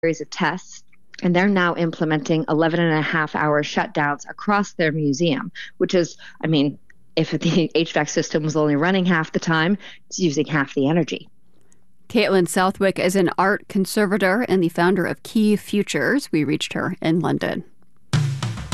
series of tests, and they're now implementing 11 and a half hour shutdowns across their museum, which is, I mean, if the HVAC system was only running half the time, it's using half the energy. Caitlin Southwick is an art conservator and the founder of Key Futures. We reached her in London.